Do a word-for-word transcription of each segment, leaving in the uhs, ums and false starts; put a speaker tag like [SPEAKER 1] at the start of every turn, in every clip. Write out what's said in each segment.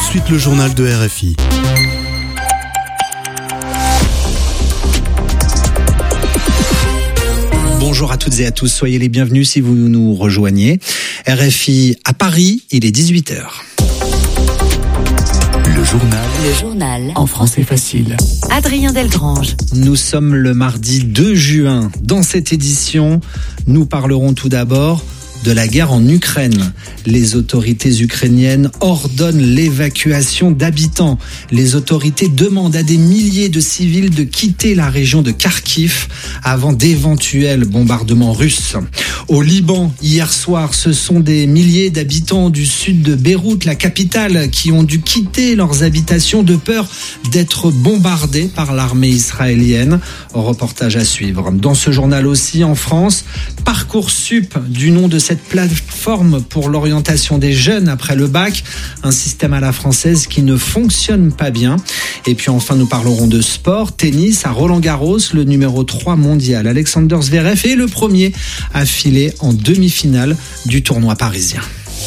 [SPEAKER 1] suite le journal de R F I.
[SPEAKER 2] Bonjour à toutes et à tous, soyez les bienvenus si vous nous rejoignez. R F I à Paris, il est dix-huit heures.
[SPEAKER 1] Le journal.
[SPEAKER 3] Le journal.
[SPEAKER 1] En français facile.
[SPEAKER 3] Adrien Delgrange.
[SPEAKER 2] Nous sommes le mardi deux juin. Dans cette édition, nous parlerons tout d'abord de la guerre en Ukraine. Les autorités ukrainiennes ordonnent l'évacuation d'habitants. Les autorités demandent à des milliers de civils de quitter la région de Kharkiv avant d'éventuels bombardements russes. Au Liban, hier soir, ce sont des milliers d'habitants du sud de Beyrouth, la capitale, qui ont dû quitter leurs habitations de peur d'être bombardés par l'armée israélienne. Reportage à suivre. Dans ce journal aussi, en France, Parcoursup, du nom de cette plateforme pour l'orientation des jeunes après le bac, un système à la française qui ne fonctionne pas bien. Et puis enfin, nous parlerons de sport, tennis à Roland-Garros, le numéro trois mondial Alexander Zverev est le premier à filer en demi-finale du tournoi parisien.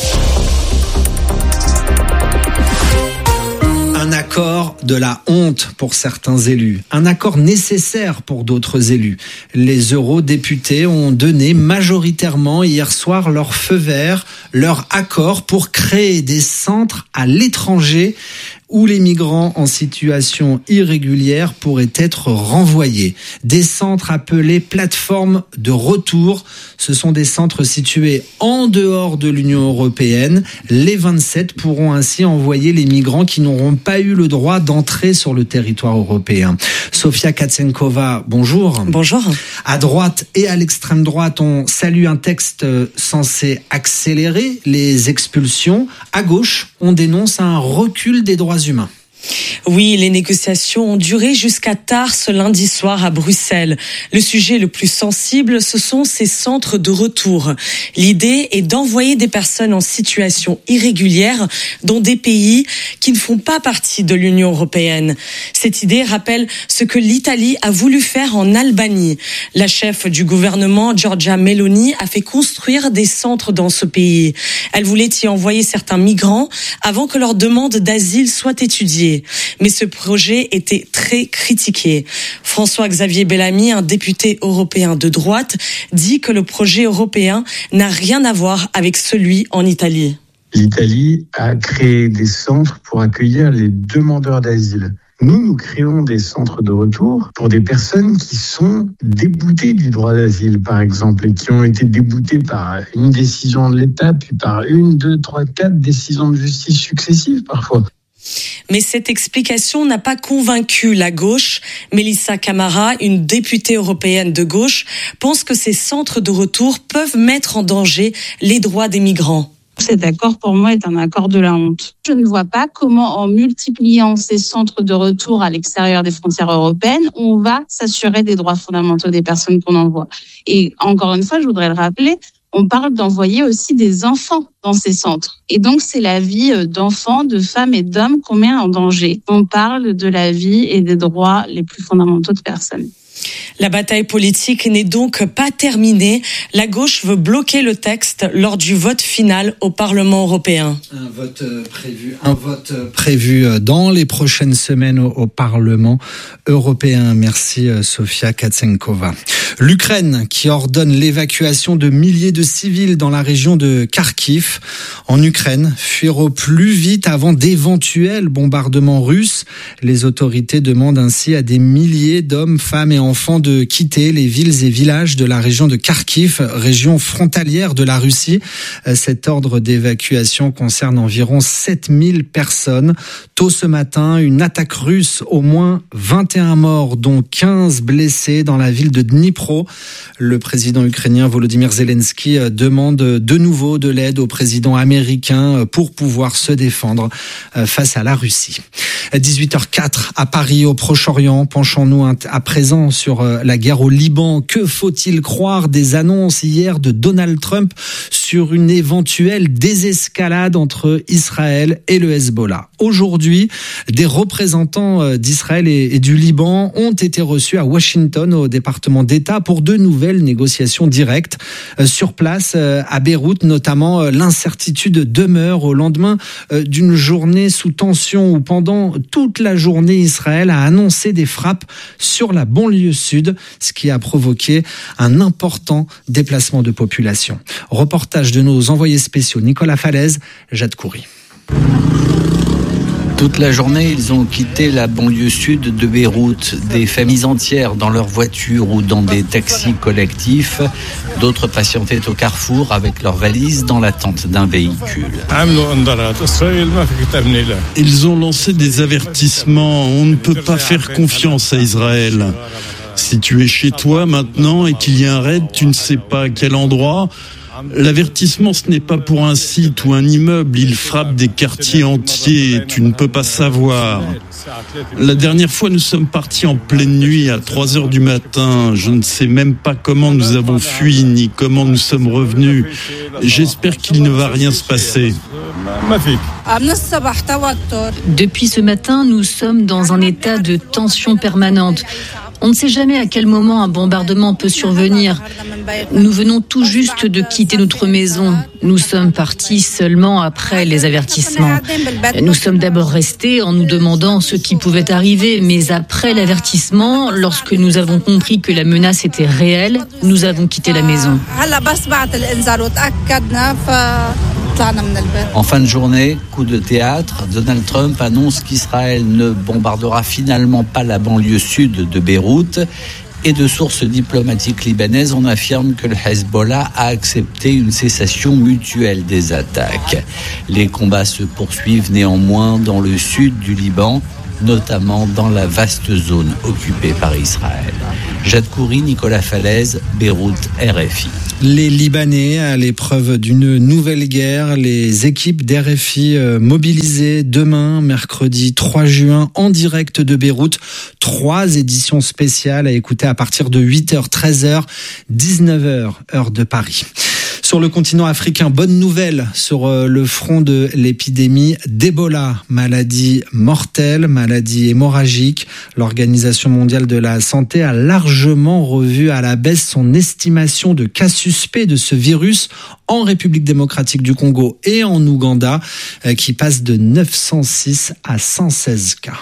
[SPEAKER 2] Un accord de la honte pour certains élus, un accord nécessaire pour d'autres élus. Les eurodéputés ont donné majoritairement hier soir leur feu vert, leur accord pour créer des centres à l'étranger où les migrants en situation irrégulière pourraient être renvoyés. Des centres appelés plateformes de retour. Ce sont des centres situés en dehors de l'Union européenne. Les vingt-sept pourront ainsi envoyer les migrants qui n'auront pas eu le droit d'entrer sur le territoire européen. Sofia Katsenkova, bonjour.
[SPEAKER 4] Bonjour.
[SPEAKER 2] À droite et à l'extrême droite, on salue un texte censé accélérer les expulsions. À gauche, on dénonce un recul des droits humains.
[SPEAKER 4] Oui, les négociations ont duré jusqu'à tard ce lundi soir à Bruxelles. Le sujet le plus sensible, ce sont ces centres de retour. L'idée est d'envoyer des personnes en situation irrégulière dans des pays qui ne font pas partie de l'Union européenne. Cette idée rappelle ce que l'Italie a voulu faire en Albanie. La chef du gouvernement, Giorgia Meloni, a fait construire des centres dans ce pays. Elle voulait y envoyer certains migrants avant que leur demande d'asile soit étudiée. Mais ce projet était très critiqué. François-Xavier Bellamy, un député européen de droite, dit que le projet européen n'a rien à voir avec celui en Italie.
[SPEAKER 5] L'Italie a créé des centres pour accueillir les demandeurs d'asile. Nous, nous créons des centres de retour pour des personnes qui sont déboutées du droit d'asile, par exemple, et qui ont été déboutées par une décision de l'État, puis par une, deux, trois, quatre décisions de justice successives, parfois.
[SPEAKER 4] Mais cette explication n'a pas convaincu la gauche. Melissa Camara, une députée européenne de gauche, pense que ces centres de retour peuvent mettre en danger les droits des migrants.
[SPEAKER 6] Cet accord, pour moi, est un accord de la honte. Je ne vois pas comment, en multipliant ces centres de retour à l'extérieur des frontières européennes, on va s'assurer des droits fondamentaux des personnes qu'on envoie. Et encore une fois, je voudrais le rappeler, on parle d'envoyer aussi des enfants dans ces centres. Et donc, c'est la vie d'enfants, de femmes et d'hommes qu'on met en danger. On parle de la vie et des droits les plus fondamentaux de personnes.
[SPEAKER 4] La bataille politique n'est donc pas terminée. La gauche veut bloquer le texte lors du vote final au Parlement européen.
[SPEAKER 2] Un vote prévu, un vote prévu dans les prochaines semaines au, au Parlement européen. Merci Sofia Katsenkova. L'Ukraine qui ordonne l'évacuation de milliers de civils dans la région de Kharkiv. En Ukraine, fuir au plus vite avant d'éventuels bombardements russes. Les autorités demandent ainsi à des milliers d'hommes, femmes et enfants de quitter les villes et villages de la région de Kharkiv, région frontalière de la Russie. Cet ordre d'évacuation concerne environ sept mille personnes. Tôt ce matin, une attaque russe, au moins vingt et un morts, dont quinze blessés dans la ville de Dnipro. Le président ukrainien Volodymyr Zelensky demande de nouveau de l'aide au président américain pour pouvoir se défendre face à la Russie. dix-huit heures quatre à Paris, au Proche-Orient. Penchons-nous à présent sur la guerre au Liban. Que faut-il croire des annonces hier de Donald Trump sur sur une éventuelle désescalade entre Israël et le Hezbollah. Aujourd'hui, des représentants d'Israël et du Liban ont été reçus à Washington, au département d'État, pour de nouvelles négociations directes. Sur place, à Beyrouth, notamment, l'incertitude demeure au lendemain d'une journée sous tension où pendant toute la journée, Israël a annoncé des frappes sur la banlieue sud, ce qui a provoqué un important déplacement de population. Reportage de nos envoyés spéciaux Nicolas Falaise, Jade Coury.
[SPEAKER 7] Toute la journée, ils ont quitté la banlieue sud de Beyrouth. Des familles entières dans leurs voitures ou dans des taxis collectifs. D'autres patientaient au carrefour avec leurs valises dans l'attente d'un véhicule.
[SPEAKER 8] Ils ont lancé des avertissements. On ne peut pas faire confiance à Israël. Si tu es chez toi maintenant et qu'il y a un raid, tu ne sais pas à quel endroit. L'avertissement, ce n'est pas pour un site ou un immeuble, il frappe des quartiers entiers, tu ne peux pas savoir. La dernière fois, nous sommes partis en pleine nuit à trois heures du matin. Je ne sais même pas comment nous avons fui, ni comment nous sommes revenus. J'espère qu'il ne va rien se passer.
[SPEAKER 9] Depuis ce matin, nous sommes dans un état de tension permanente. On ne sait jamais à quel moment un bombardement peut survenir. Nous venons tout juste de quitter notre maison. Nous sommes partis seulement après les avertissements. Nous sommes d'abord restés en nous demandant ce qui pouvait arriver, mais après l'avertissement, lorsque nous avons compris que la menace était réelle, nous avons quitté la maison.
[SPEAKER 7] En fin de journée, coup de théâtre, Donald Trump annonce qu'Israël ne bombardera finalement pas la banlieue sud de Beyrouth. Et de sources diplomatiques libanaises, on affirme que le Hezbollah a accepté une cessation mutuelle des attaques. Les combats se poursuivent néanmoins dans le sud du Liban, notamment dans la vaste zone occupée par Israël. Jade Coury, Nicolas Falaise, Beyrouth, R F I.
[SPEAKER 2] Les Libanais à l'épreuve d'une nouvelle guerre, les équipes d'R F I mobilisées demain, mercredi trois juin, en direct de Beyrouth. Trois éditions spéciales à écouter à partir de huit heures, treize heures, dix-neuf heures, heure de Paris. Sur le continent africain, bonne nouvelle sur le front de l'épidémie d'Ebola, maladie mortelle, maladie hémorragique. L'Organisation mondiale de la santé a largement revu à la baisse son estimation de cas suspects de ce virus en République démocratique du Congo et en Ouganda, qui passe de neuf cent six à cent seize cas.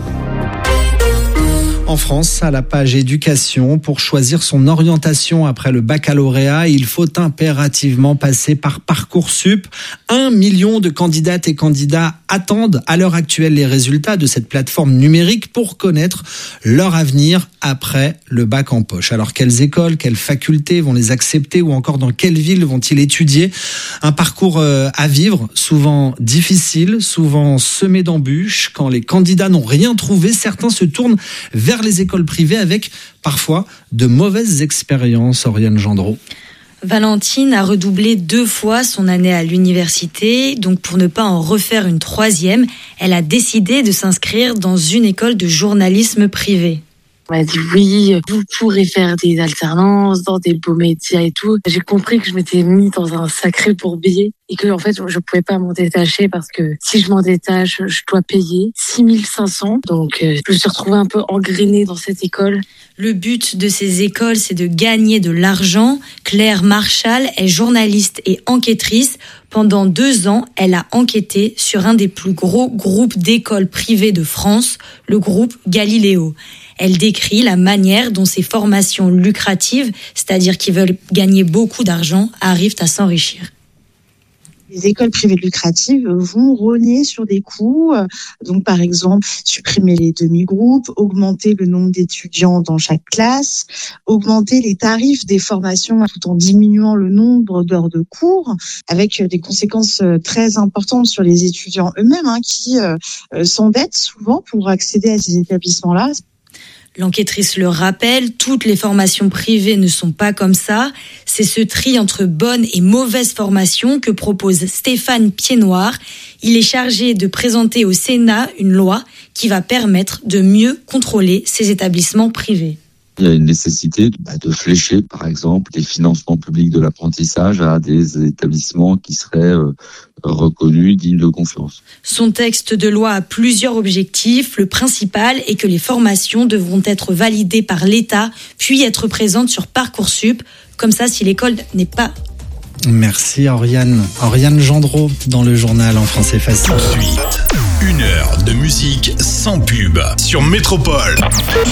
[SPEAKER 2] En France, à la page éducation, pour choisir son orientation après le baccalauréat, il faut impérativement passer par Parcoursup. Un million de candidates et candidats attendent à l'heure actuelle les résultats de cette plateforme numérique pour connaître leur avenir après le bac en poche. Alors, quelles écoles, quelles facultés vont les accepter ou encore dans quelle ville vont-ils étudier? Un parcours à vivre, souvent difficile, souvent semé d'embûches. Quand les candidats n'ont rien trouvé, certains se tournent vers les écoles privées avec parfois de mauvaises expériences. Oriane Gendreau.
[SPEAKER 10] Valentine a redoublé deux fois son année à l'université, donc pour ne pas en refaire une troisième, elle a décidé de s'inscrire dans une école de journalisme privé.
[SPEAKER 11] On m'a dit oui, vous pourrez faire des alternances dans des beaux métiers et tout. J'ai compris que je m'étais mis dans un sacré bourbier et que en fait je pouvais pas m'en détacher parce que si je m'en détache, je dois payer six mille cinq cents. Donc euh, je me suis retrouvée un peu engrainée dans cette école.
[SPEAKER 10] Le but de ces écoles, c'est de gagner de l'argent. Claire Marchal est journaliste et enquêtrice. Pendant deux ans, elle a enquêté sur un des plus gros groupes d'écoles privées de France, le groupe Galileo. Elle décrit la manière dont ces formations lucratives, c'est-à-dire qui veulent gagner beaucoup d'argent, arrivent à s'enrichir.
[SPEAKER 12] Les écoles privées lucratives vont rogner sur des coûts, donc par exemple supprimer les demi-groupes, augmenter le nombre d'étudiants dans chaque classe, augmenter les tarifs des formations tout en diminuant le nombre d'heures de cours, avec des conséquences très importantes sur les étudiants eux-mêmes hein, qui euh, s'endettent souvent pour accéder à ces établissements-là.
[SPEAKER 10] L'enquêtrice le rappelle, toutes les formations privées ne sont pas comme ça. C'est ce tri entre bonnes et mauvaises formations que propose Stéphane Piednoir. Il est chargé de présenter au Sénat une loi qui va permettre de mieux contrôler ces établissements privés.
[SPEAKER 13] Il y a une nécessité bah, de flécher, par exemple, les financements publics de l'apprentissage à des établissements qui seraient euh, reconnus, dignes de confiance.
[SPEAKER 10] Son texte de loi a plusieurs objectifs. Le principal est que les formations devront être validées par l'État, puis être présentes sur Parcoursup. Comme ça, si l'école n'est pas...
[SPEAKER 2] Merci Oriane. Oriane Gendreau dans le journal en français facile.
[SPEAKER 14] Ensuite, une heure de musique sans pub sur Métropole.